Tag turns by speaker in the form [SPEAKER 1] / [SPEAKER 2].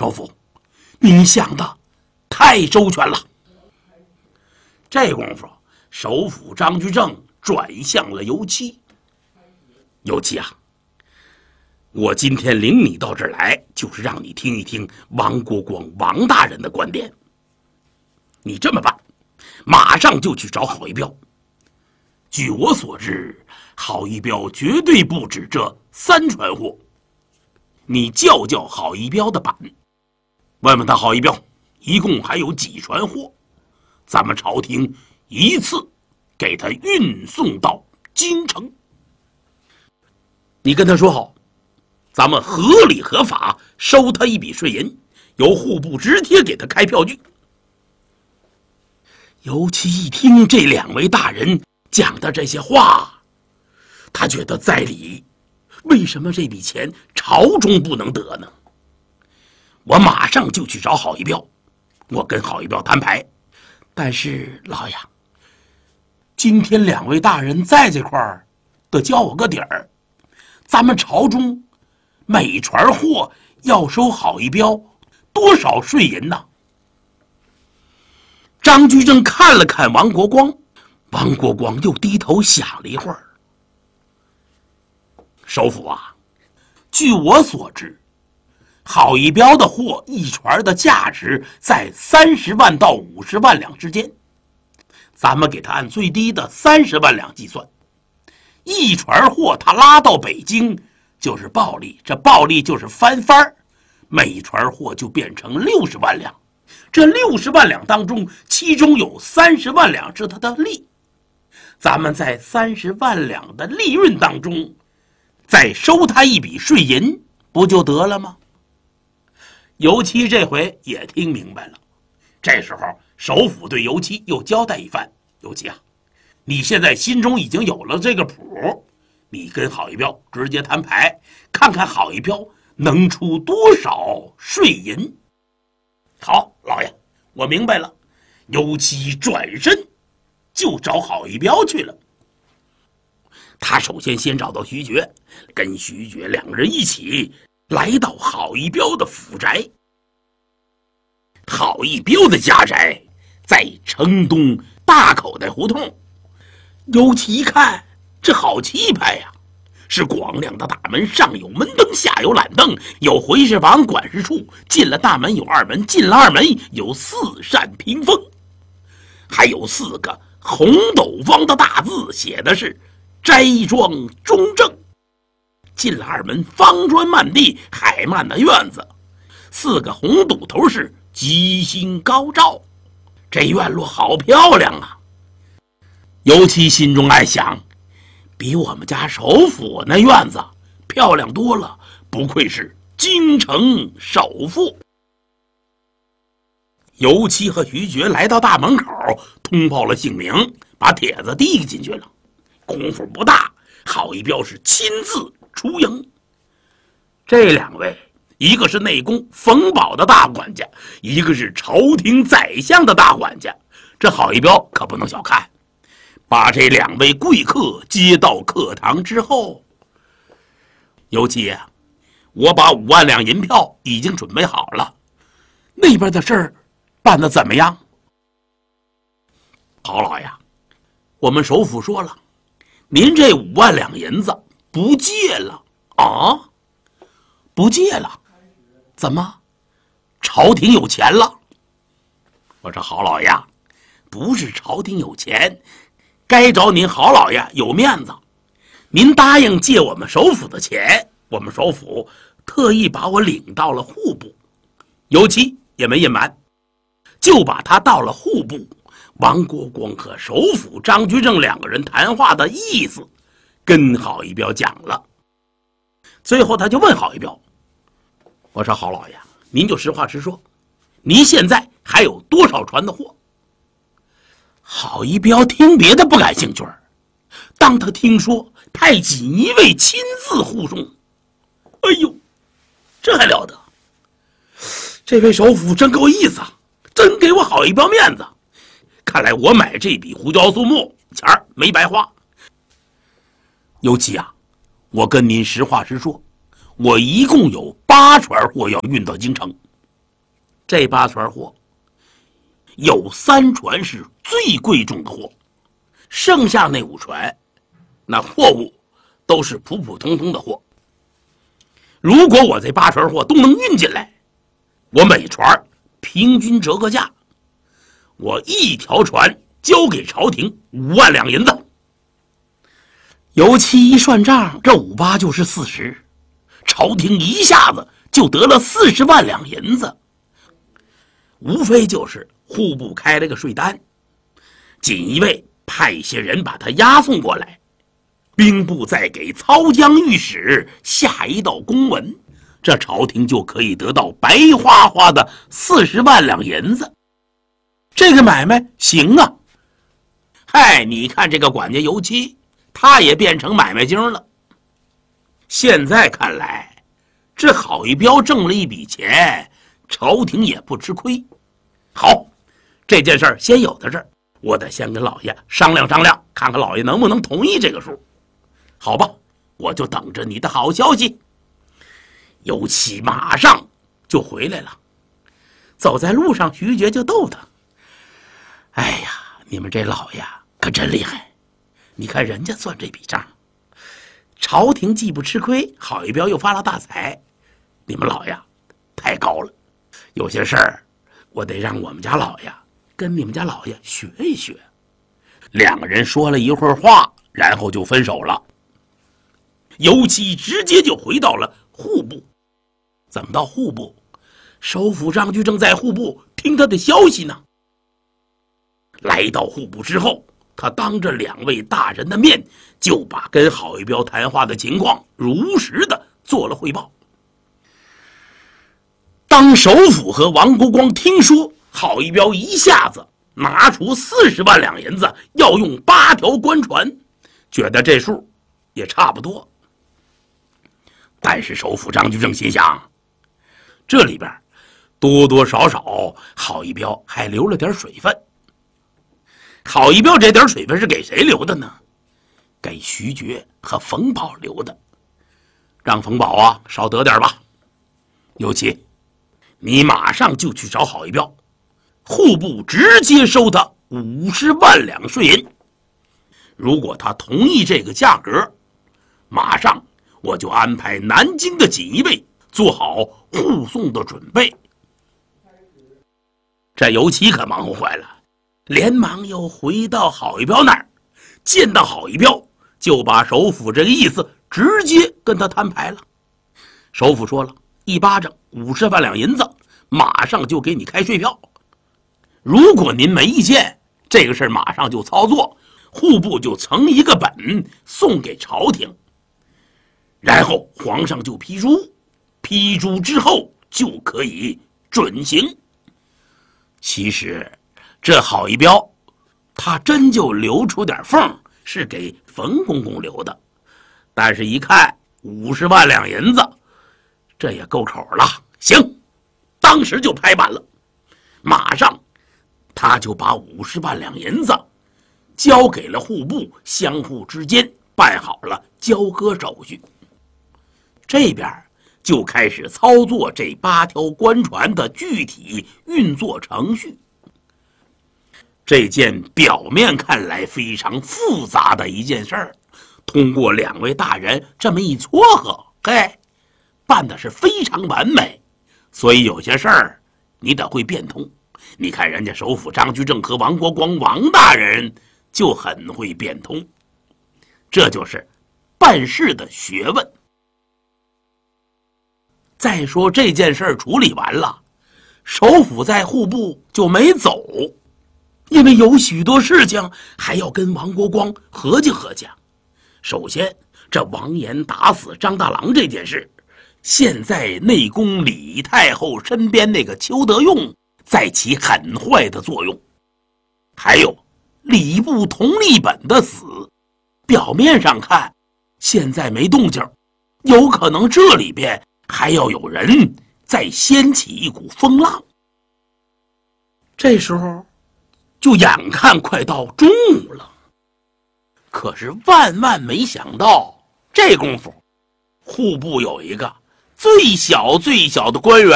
[SPEAKER 1] 首府，您想的太周全了。这功夫，首府张居正转向了尤其。尤其啊，我今天领你到这儿来，就是让你听一听王国光王大人的观点。你这么办，马上就去找郝一彪。据我所知，郝一彪绝对不止这3船货。你叫郝一彪的板，问问他郝一彪一共还有几船货，咱们朝廷一次给他运送到京城。你跟他说好，咱们合理合法收他一笔税银，由户部直贴给他开票据。尤其一听这2位大人讲的这些话，他觉得在理，为什么这笔钱朝中不能得呢？我马上就去找郝一彪，我跟郝一彪摊牌。但是老爷，今天2位大人在这块儿，得交我个底儿。咱们朝中每船货要收郝一彪多少税银呢？张居正看了看王国光，王国光又低头想了一会儿。首府啊，据我所知，郝一彪的货一船的价值在30万到50万两之间，咱们给他按最低的30万两计算，一船货他拉到北京就是暴利，这暴利就是翻番，每船货就变成60万两。这60万两当中，其中有30万两是他的利，咱们在30万两的利润当中再收他一笔税银，不就得了吗？尤其这回也听明白了。这时候首府对尤其又交代一番，尤其啊，你现在心中已经有了这个谱，你跟郝一彪直接摊牌，看看郝一彪能出多少税银。好，老爷，我明白了。尤其转身就找郝一彪去了。他首先找到徐觉，跟徐觉2个人一起来到郝一彪的府宅。郝一彪的家宅在城东大口袋胡同。尤其一看，这好气派呀！是广亮的大门，上有门灯，下有懒灯，有回事房、管事处。进了大门有2门，进了2门有4扇屏风，还有4个红斗方的大字，写的是斋庄中正。进了2门，方砖漫地，海漫的院子，4个红堵头是吉星高照。这院落好漂亮啊！尤其心中暗想，比我们家首府那院子漂亮多了，不愧是京城首富。尤其和徐觉来到大门口，通报了姓名，把帖子递进去了。功夫不大，郝一彪是亲自出营。这2位，一个是内宫冯保的大管家，一个是朝廷宰相的大管家，这郝一彪可不能小看。把这2位贵客接到课堂之后，尤其啊，我把5万两银票已经准备好了，那边的事儿办得怎么样？郝老爷，我们首府说了，您这5万两银子不借了啊？不借了？怎么？朝廷有钱了？我说郝老爷，不是朝廷有钱，该找您郝老爷有面子。您答应借我们首府的钱，我们首府特意把我领到了户部，尤其也没隐瞒，就把他到了户部。王国光和首府张居正2个人谈话的意思跟郝一彪讲了。最后他就问郝一彪，我说郝老爷，您就实话实说，您现在还有多少船的货？郝一彪听别的不感兴趣，当他听说派锦衣卫亲自护送，哎呦，这还了得！这位首府真够意思啊，真给我郝一彪面子。看来我买这笔胡椒素木钱儿没白花。尤其啊，我跟您实话实说，我一共有8船货要运到京城， 这8船货有3船是最贵重的货，剩下那5船那货物都是普普通通的货。如果我这8船货都能运进来，我每船平均折个价，我一条船交给朝廷5万两银子。油漆一算账，这58就是40，朝廷一下子就得了40万两银子。无非就是户部开了个税单，锦衣卫派些人把他押送过来，兵部再给操江御史下一道公文，这朝廷就可以得到白花花的40万两银子。这个买卖行啊！嗨，你看这个管家油漆，他也变成买卖精了。现在看来，这郝一彪挣了一笔钱，朝廷也不吃亏。好，这件事儿先有到这儿，我得先跟老爷商量商量，看看老爷能不能同意这个数。好吧，我就等着你的好消息。油漆马上就回来了，走在路上，徐觉就逗他：“哎呀，你们这老爷可真厉害！你看人家算这笔账，朝廷既不吃亏，郝一彪又发了大财，你们老爷太高了。有些事儿我得让我们家老爷跟你们家老爷学一学。”2个人说了一会儿话，然后就分手了。油漆直接就回到了户部。怎么到户部？首辅张居正在户部听他的消息呢。来到户部之后，他当着2位大人的面，就把跟郝一彪谈话的情况如实的做了汇报。当首辅和王国光听说郝一彪一下子拿出40万两银子，要用8条官船，觉得这数也差不多。但是首辅张居正心想，这里边多多少少郝一彪还留了点水分。郝一彪这点水分是给谁留的呢？给徐觉和冯保留的，让冯保啊少得点吧。尤其你马上就去找郝一彪，户部直接收他50万两税银。如果他同意这个价格，马上我就安排南京的锦衣卫做好护送的准备。这油漆可忙活坏了，连忙又回到郝一彪那儿，见到郝一彪就把首辅这个意思直接跟他摊牌了。首辅说了，一巴掌50万两银子，马上就给你开税票。如果您没意见，这个事儿马上就操作，户部就成一个本送给朝廷，然后皇上就批注，批注之后就可以准行。其实这郝一彪他真就留出点缝，是给冯公公留的，但是一看50万两银子，这也够口了。行，当时就拍板了，马上他就把50万两银子交给了户部，相互之间办好了交割手续。这边就开始操作这8条官船的具体运作程序。这件表面看来非常复杂的一件事儿，通过2位大人这么一撮合，嘿，办的是非常完美。所以有些事儿你得会变通。你看人家首辅张居正和王国光王大人就很会变通，这就是办事的学问。再说这件事处理完了，首辅在户部就没走，因为有许多事情还要跟王国光合计合计。首先，这王延打死张大郎这件事，现在内宫李太后身边那个邱德用在起很坏的作用。还有礼部同立本的死，表面上看现在没动静，有可能这里边还要有人再掀起一股风浪。这时候就眼看快到中午了，可是万万没想到，这功夫户部有一个最小的官员